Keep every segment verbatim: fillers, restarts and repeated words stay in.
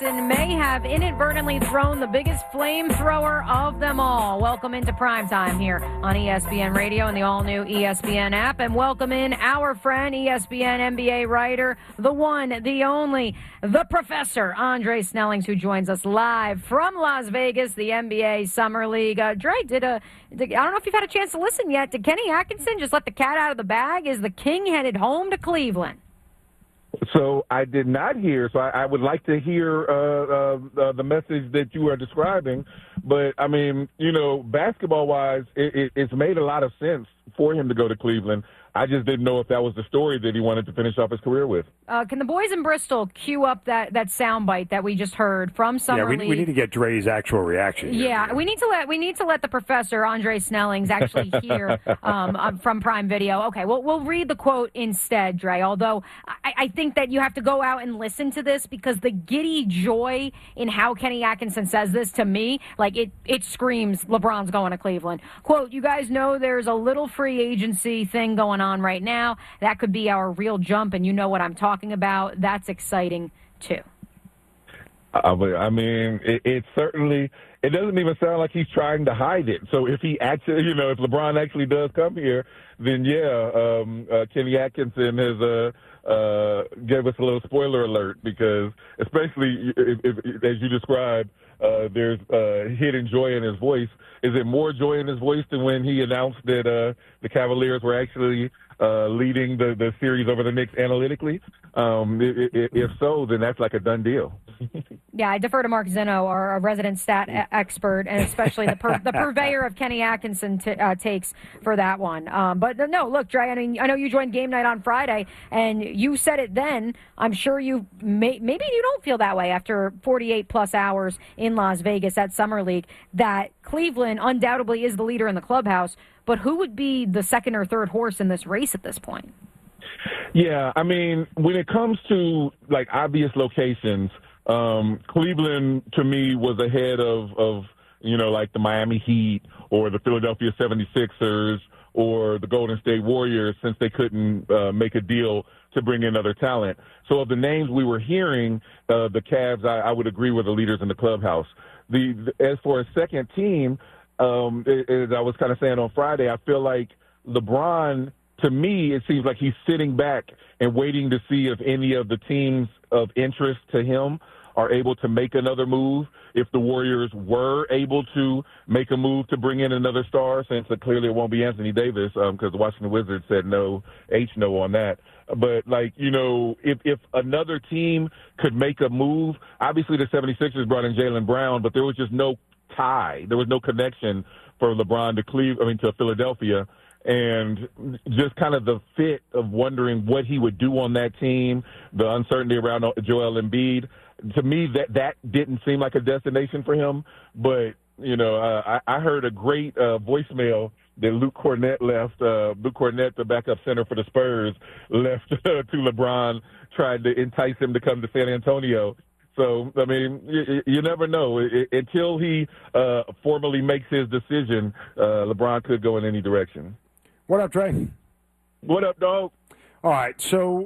May have inadvertently thrown the biggest flamethrower of them all. Welcome into primetime here on E S P N Radio and the all-new E S P N app. And welcome in our friend, E S P N N B A writer, the one, the only, the professor, Andre Snellings, who joins us live from Las Vegas, the N B A Summer League. Uh, Dre, did a, did, I don't know if you've had a chance to listen yet. Did Kenny Atkinson just let the cat out of the bag? Is the king headed home to Cleveland? So I did not hear, so I, I would like to hear uh, uh, uh, the message that you are describing. But, I mean, you know, basketball-wise, it, it, it's made a lot of sense for him to go to Cleveland. I just didn't know if that was the story that he wanted to finish off his career with. Uh, can the boys in Bristol cue up that, that soundbite that we just heard from Summer Yeah, we, League? we need to get Dre's actual reaction. Here. Yeah, we need to let we need to let the professor Andre Snellings actually hear um, um, from Prime Video. Okay, well we'll read the quote instead, Dre. Although I, I think that you have to go out and listen to this because the giddy joy in how Kenny Atkinson says this to me, like it it screams LeBron's going to Cleveland. Quote: You guys know there's a little free agency thing going on right now. That could be our real jump, and you know what I'm talking about. That's exciting too. I mean, it, it certainly, it doesn't even sound like he's trying to hide it. So if he actually, you know, if LeBron actually does come here, then yeah, um, uh, Kenny Atkinson has uh, uh, gave us a little spoiler alert because especially if, if, if, as you described, uh, there's uh, hidden joy in his voice. Is it more joy in his voice than when he announced that uh, the Cavaliers were actually uh, leading the, the series over the Knicks analytically? Um, if, if so, then that's like a done deal. Yeah, I defer to Mark Zinno, our resident stat a- expert, and especially the per- the purveyor of Kenny Atkinson t- uh, takes for that one. Um, but no, look, Dre, I mean, I know you joined Game Night on Friday, and you said it then. I'm sure you may- maybe you don't feel that way after forty-eight plus hours in Las Vegas at Summer League, that Cleveland undoubtedly is the leader in the clubhouse, but who would be the second or third horse in this race at this point? Yeah, I mean, when it comes to, like, obvious locations, um, Cleveland, to me, was ahead of, of, you know, like the Miami Heat or the Philadelphia seventy-sixers or the Golden State Warriors since they couldn't uh, make a deal to bring in other talent. So of the names we were hearing, uh, the Cavs, I, I would agree were the leaders in the clubhouse. The, the as for a second team, um, as I was kind of saying on Friday, I feel like LeBron, to me, it seems like he's sitting back and waiting to see if any of the teams of interest to him are able to make another move. If the Warriors were able to make a move to bring in another star, since it clearly it won't be Anthony Davis because um, the Washington Wizards said no, H no on that. But, like, you know, if, if another team could make a move, obviously the seventy-sixers brought in Jaylen Brown, but there was just no tie. There was no connection for LeBron to Cleveland, I mean, to Philadelphia. And just kind of the fit of wondering what he would do on that team, the uncertainty around Joel Embiid. To me, that that didn't seem like a destination for him. But, you know, uh, I, I heard a great uh, voicemail that Luke Cornett left. Uh, Luke Cornett, the backup center for the Spurs, left uh, to LeBron, trying to entice him to come to San Antonio. So, I mean, you, you never know. It, it, until he uh, formally makes his decision, uh, LeBron could go in any direction. What up, Dre? What up, dog? All right, so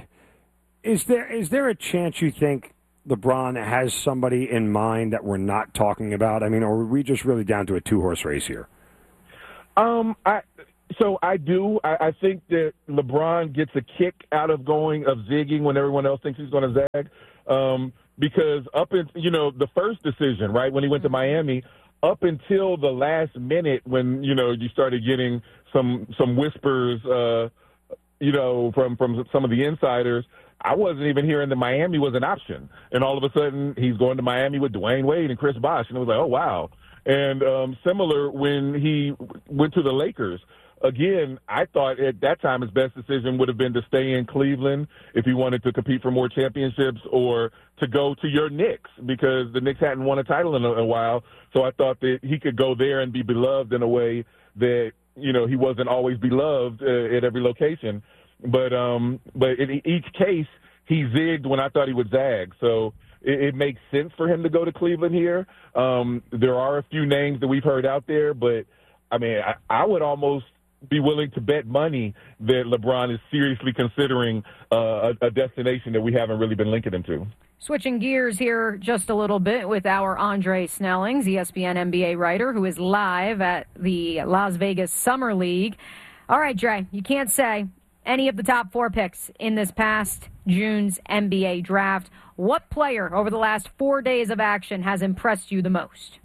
is there is there a chance you think LeBron has somebody in mind that we're not talking about? I mean, or are we just really down to a two-horse race here? Um, I so I do. I, I think that LeBron gets a kick out of going, of zigging when everyone else thinks he's going to zag. Um, because up in, you know, the first decision, right, when he went to Miami, up until the last minute when, you know, you started getting some some whispers, uh, you know, from, from some of the insiders, I wasn't even hearing that Miami was an option. And all of a sudden, he's going to Miami with Dwayne Wade and Chris Bosh. And it was like, oh, wow. And um, similar when he went to the Lakers. Again, I thought at that time his best decision would have been to stay in Cleveland if he wanted to compete for more championships, or to go to your Knicks because the Knicks hadn't won a title in a, a while. So I thought that he could go there and be beloved in a way that, you know, he wasn't always beloved uh, at every location. But um, but in each case, he zigged when I thought he would zag. So it, it makes sense for him to go to Cleveland here. Um, there are a few names that we've heard out there, but, I mean, I, I would almost be willing to bet money that LeBron is seriously considering uh, a, a destination that we haven't really been linking him to. Switching gears here just a little bit with our Andre Snellings, E S P N N B A writer, who is live at the Las Vegas Summer League. All right, Dre, you can't say any of the top four picks in this past June's N B A draft. What player over the last four days of action has impressed you the most?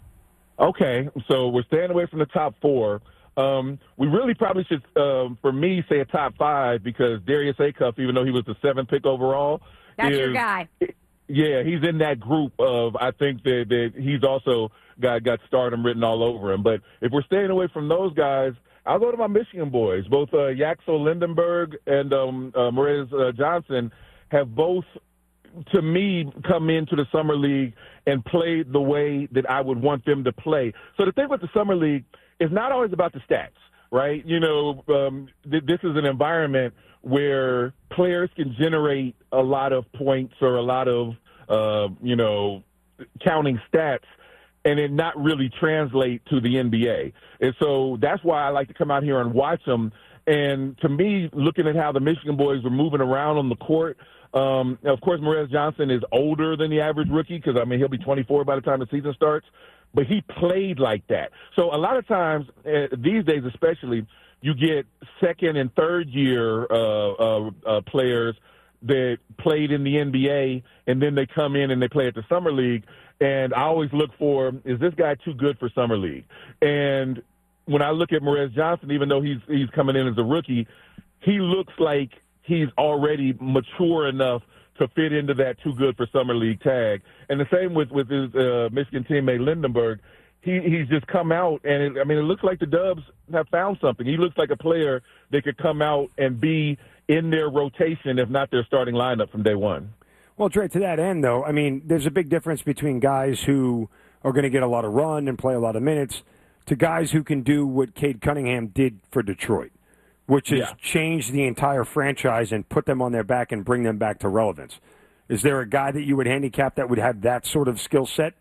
Okay, so we're staying away from the top four. Um, we really probably should, um, for me, say a top five because Darius Acuff, even though he was the seventh pick overall, That's is, your guy. Yeah, he's in that group of, I think that, that he's also got, got stardom written all over him. But if we're staying away from those guys, I'll go to my Michigan boys. Both uh, Yaxel Lindenberg and um, uh, Morez uh, Johnson have both, to me, come into the Summer League and played the way that I would want them to play. So the thing with the Summer League is not always about the stats, right? You know, um, th- this is an environment where players can generate a lot of points or a lot of, uh, you know, counting stats and it not really translate to the N B A. And so that's why I like to come out here and watch them. And to me, looking at how the Michigan boys were moving around on the court, um, of course, Morez Johnson is older than the average rookie because, I mean, he'll be twenty-four by the time the season starts. But he played like that. So a lot of times, uh, these days especially, you get second and third year uh, uh, uh, players that played in the N B A, and then they come in and they play at the Summer League. And I always look for, is this guy too good for Summer League? And when I look at Morez Johnson, even though he's he's coming in as a rookie, he looks like he's already mature enough to fit into that too good for Summer League tag. And the same with, with his uh, Michigan teammate Lindenberg. He, he's just come out, and, it, I mean, it looks like the Dubs have found something. He looks like a player that could come out and be in their rotation, if not their starting lineup from day one. Well, Dre, to that end, though, I mean, there's a big difference between guys who are going to get a lot of run and play a lot of minutes to guys who can do what Cade Cunningham did for Detroit, which is yeah. change the entire franchise and put them on their back and bring them back to relevance. Is there a guy that you would handicap that would have that sort of skill set?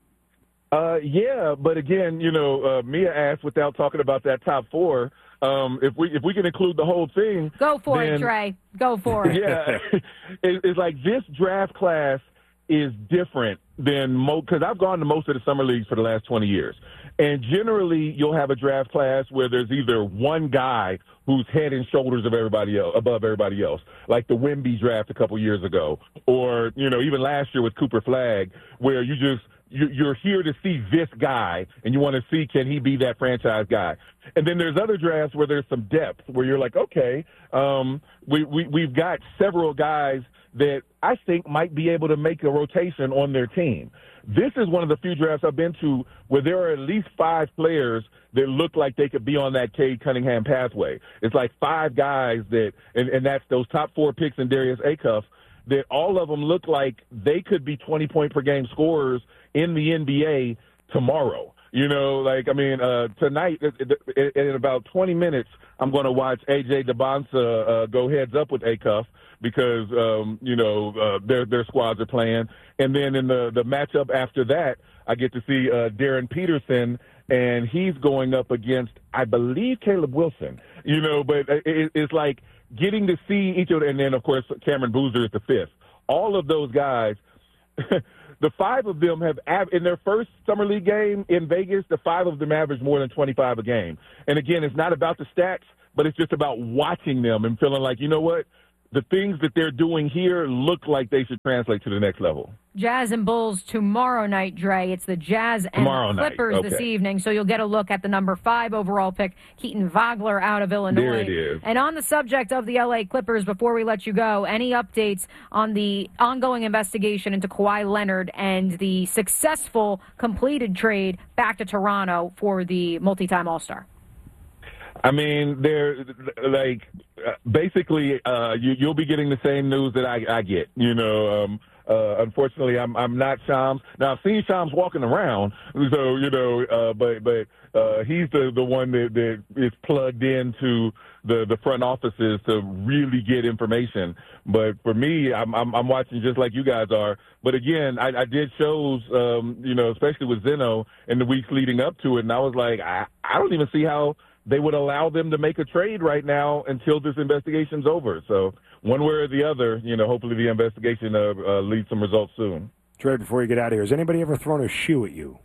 Uh, yeah, but again, you know, uh, Mia asked without talking about that top four. Um, if we if we can include the whole thing, go for then, it, Dre. Go for it. Yeah, it, it's like this draft class is different than most because I've gone to most of the summer leagues for the last twenty years, and generally you'll have a draft class where there's either one guy who's head and shoulders of everybody else, above everybody else, like the Wemby draft a couple years ago, or you know even last year with Cooper Flagg, where you just you're here to see this guy, and you want to see can he be that franchise guy. And then there's other drafts where there's some depth, where you're like, okay, um, we, we, we've got several guys that I think might be able to make a rotation on their team. This is one of the few drafts I've been to where there are at least five players that look like they could be on that Cade Cunningham pathway. It's like five guys that, and, and that's those top four picks in Darius Acuff, that all of them look like they could be twenty-point per game scorers in the N B A tomorrow. You know, like, I mean, uh, tonight, in about twenty minutes, I'm going to watch A J DeBonsa uh, go heads up with Acuff because, um, you know, uh, their their squads are playing. And then in the, the matchup after that, I get to see uh, Darren Peterson, and he's going up against, I believe, Caleb Wilson. You know, but it, it's like getting to see each of them. And then, of course, Cameron Boozer is the fifth. All of those guys – the five of them have, in their first summer league game in Vegas, the five of them averaged more than twenty-five a game. And again, it's not about the stats, but it's just about watching them and feeling like, you know what, the things that they're doing here look like they should translate to the next level. Jazz and Bulls tomorrow night, Dre. It's the Jazz and tomorrow Clippers night. Okay. this evening, so you'll get a look at the number five overall pick, Keaton Vogler out of Illinois. There it is. And on the subject of the L A Clippers, before we let you go, any updates on the ongoing investigation into Kawhi Leonard and the successful completed trade back to Toronto for the multi-time All-Star? I mean, they're like basically uh, you, you'll be getting the same news that I, I get. You know, um, uh, unfortunately, I'm I'm not Shams. Now I've seen Shams walking around, so you know, uh, but but uh, he's the the one that, that is plugged into the the front offices to really get information. But for me, I'm I'm, I'm watching just like you guys are. But again, I, I did shows, um, you know, especially with Zeno in the weeks leading up to it, and I was like, I I don't even see how they would allow them to make a trade right now until this investigation's over. So one way or the other, you know, hopefully the investigation uh, uh, leads some results soon. Trey, before you get out of here, has anybody ever thrown a shoe at you?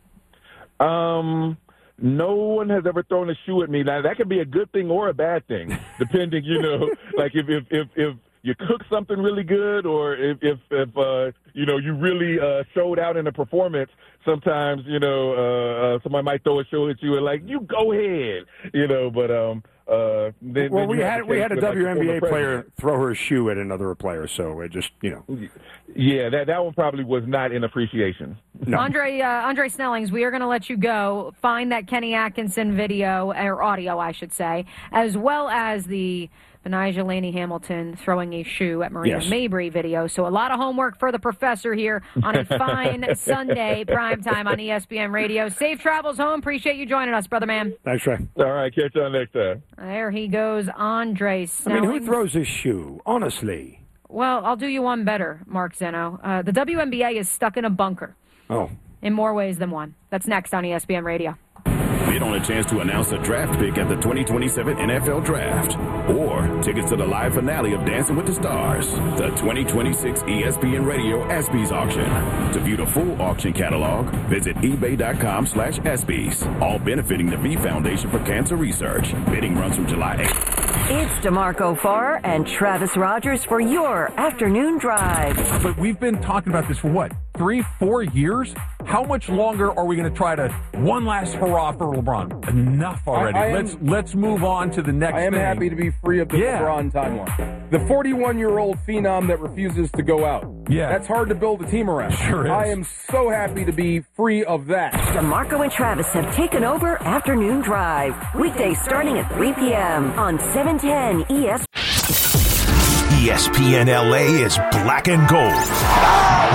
Um, no one has ever thrown a shoe at me. Now, that could be a good thing or a bad thing, depending, you know, like if, if, if, if you cook something really good or if, if, if uh, you know, you really uh, showed out in a performance, sometimes, you know, uh, uh, somebody might throw a shoe at you and like, you go ahead, you know, but, um, Uh, then, well, then we had we had a W N B A like player throw her shoe at another player, so it just you know. Yeah, that that one probably was not in appreciation. No. Andre uh, Andre Snellings, we are going to let you go. Find that Kenny Atkinson video or audio, I should say, as well as the Benijah Laney Hamilton throwing a shoe at Marina yes. Mabry video. So a lot of homework for the professor here on a fine Sunday primetime on E S P N Radio. Safe travels home. Appreciate you joining us, brother man. Thanks, Trey. All right, catch you on next time. There he goes, Andre Snellings. I mean, who throws his shoe? Honestly. Well, I'll do you one better, Mark Zeno. Uh, the W N B A is stuck in a bunker. Oh. In more ways than one. That's next on E S P N Radio. Bid on a chance to announce a draft pick at the twenty twenty-seven N F L Draft. Or tickets to the live finale of Dancing with the Stars. The twenty twenty-six E S P N Radio ESPYs auction. To view the full auction catalog, visit ebay.com slash ESPYs. All benefiting the V Foundation for Cancer Research. Bidding runs from July eighth. It's DeMarco Farr and Travis Rogers for your afternoon drive. But we've been talking about this for what? Three, four years? How much longer are we going to try to one last hurrah for LeBron? Enough already. I, I let's am, let's move on to the next I am thing. happy to be free of the yeah. LeBron timeline. The forty-one-year-old phenom that refuses to go out. Yeah. That's hard to build a team around. Sure is. I am so happy to be free of that. DeMarco and Travis have taken over Afternoon Drive. Weekdays starting at three p.m. on seven ten E S P N. E S P N L A is black and gold.